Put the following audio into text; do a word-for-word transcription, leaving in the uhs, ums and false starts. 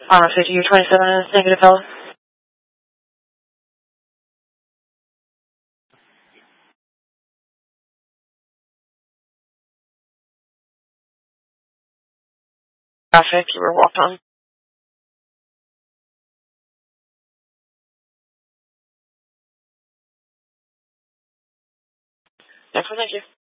Uh, fifty, you're twenty-seven is negative, fella. Traffic, you were walked on. Excellent, thank you.